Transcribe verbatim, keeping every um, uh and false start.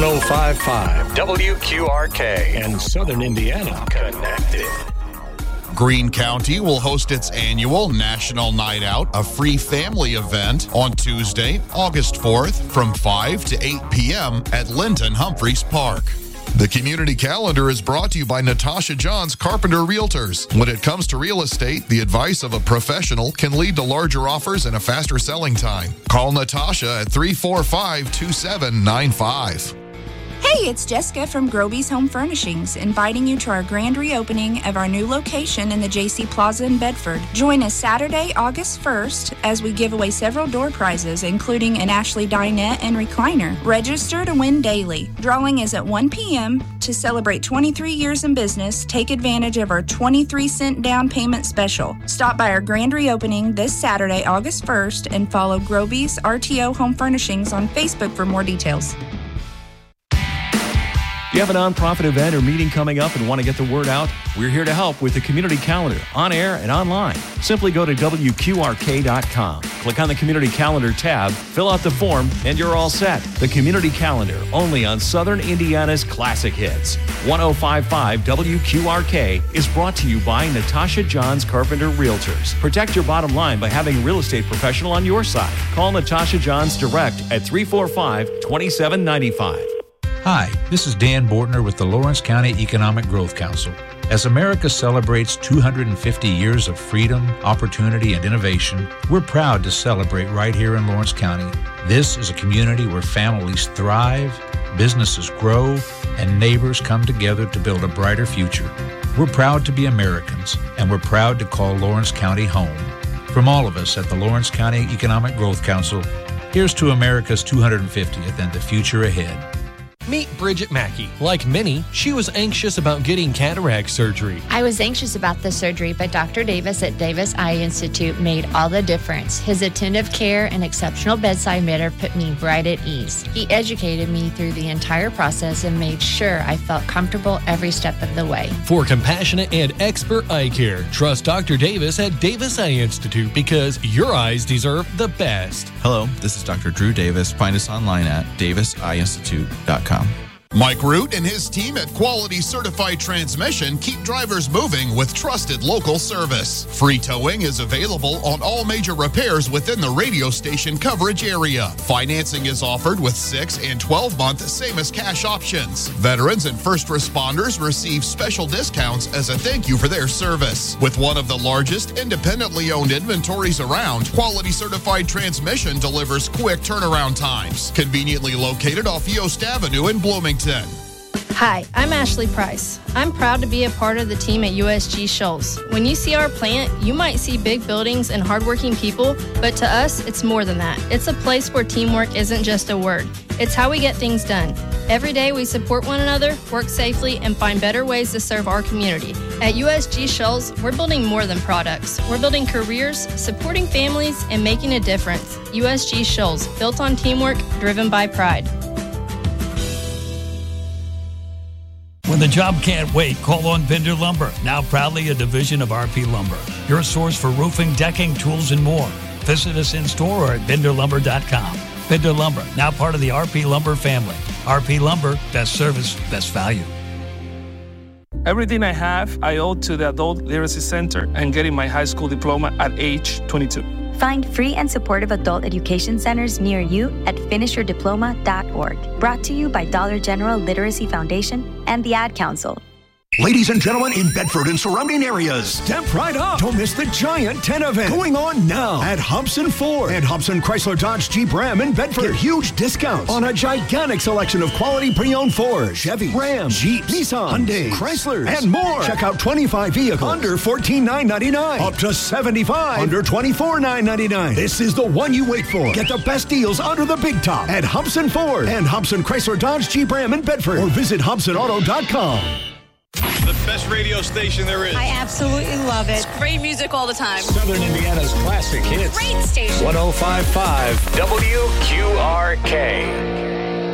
oh five point five W Q R K and Southern Indiana connected. Greene County will host its annual National Night Out, a free family event, on Tuesday, August fourth from five to eight p.m. at Linton Humphreys Park. The community calendar is brought to you by Natasha Johns Carpenter Realtors. When it comes to real estate, the advice of a professional can lead to larger offers and a faster selling time. Call Natasha at three four five, two seven nine five. Hey, it's Jessica from Groby's Home Furnishings, inviting you to our grand reopening of our new location in the J C Plaza in Bedford. Join us Saturday, August first, as we give away several door prizes, including an Ashley dinette and recliner. Register to win daily. Drawing is at one p.m. To celebrate twenty-three years in business, take advantage of our twenty-three cent down payment special. Stop by our grand reopening this Saturday, August first, and follow Groby's R T O Home Furnishings on Facebook for more details. You have a nonprofit event or meeting coming up and want to get the word out? We're here to help with the community calendar, on air and online. Simply go to W Q R K dot com. Click on the community calendar tab, fill out the form, and you're all set. The community calendar, only on Southern Indiana's classic hits. one oh five point five W Q R K is brought to you by Natasha Johns Carpenter Realtors. Protect your bottom line by having a real estate professional on your side. Call Natasha Johns direct at three four five, two seven nine five. Hi, this is Dan Bortner with the Lawrence County Economic Growth Council. As America celebrates two hundred fifty years of freedom, opportunity, and innovation, we're proud to celebrate right here in Lawrence County. This is a community where families thrive, businesses grow, and neighbors come together to build a brighter future. We're proud to be Americans, and we're proud to call Lawrence County home. From all of us at the Lawrence County Economic Growth Council, here's to America's two hundred fiftieth and the future ahead. Meet Bridget Mackey. Like many, she was anxious about getting cataract surgery. I was anxious about the surgery, but Doctor Davis at Davis Eye Institute made all the difference. His attentive care and exceptional bedside manner put me right at ease. He educated me through the entire process and made sure I felt comfortable every step of the way. For compassionate and expert eye care, trust Doctor Davis at Davis Eye Institute because your eyes deserve the best. Hello, this is Doctor Drew Davis. Find us online at davis eye institute dot com. Mike Root and his team at Quality Certified Transmission keep drivers moving with trusted local service. Free towing is available on all major repairs within the radio station coverage area. Financing is offered with six and twelve month same as cash options. Veterans and first responders receive special discounts as a thank you for their service. With one of the largest independently owned inventories around, Quality Certified Transmission delivers quick turnaround times. Conveniently located off Yost Avenue in Bloomington. Hi, I'm Ashley Price. I'm proud to be a part of the team at U S G Shoals. When you see our plant, you might see big buildings and hardworking people, but to us, it's more than that. It's a place where teamwork isn't just a word. It's how we get things done. Every day we support one another, work safely, and find better ways to serve our community. At U S G Shoals, we're building more than products. We're building careers, supporting families, and making a difference. U S G Shoals, built on teamwork, driven by pride. When the job can't wait, call on Bender Lumber, now proudly a division of R P Lumber. Your source for roofing, decking, tools, and more. Visit us in store or at bender lumber dot com. Bender Lumber, now part of the R P Lumber family. R P Lumber, best service, best value. Everything I have, I owe to the Adult Literacy Center and getting my high school diploma at age twenty-two. Find free and supportive adult education centers near you at finish your diploma dot org. Brought to you by Dollar General Literacy Foundation and the Ad Council. Ladies and gentlemen in Bedford and surrounding areas, step right up. Don't miss the Giant ten event going on now at Hobson Ford and Hobson Chrysler Dodge Jeep Ram in Bedford. Get huge discounts on a gigantic selection of quality pre-owned Ford, Chevy, Ram, Jeep, Nissan, Hyundai, Chrysler, and more. Check out twenty-five vehicles under fourteen thousand nine hundred ninety-nine dollars, up to seventy-five under twenty-four thousand nine hundred ninety-nine dollars. This is the one you wait for. Get the best deals under the big top at Hobson Ford and Hobson Chrysler Dodge Jeep Ram in Bedford, or visit hobson auto dot com. The best radio station there is. I absolutely love it. It's great music all the time. Southern Indiana's classic hits. Great station. one oh five point five W Q R K.